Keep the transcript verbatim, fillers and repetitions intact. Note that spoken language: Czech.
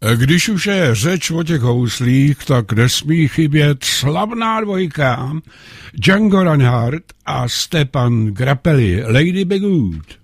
Když už je řeč o těch houslích, tak nesmí chybět slavná dvojka Django Reinhardt a Stepan Grappelli, Lady Be Good.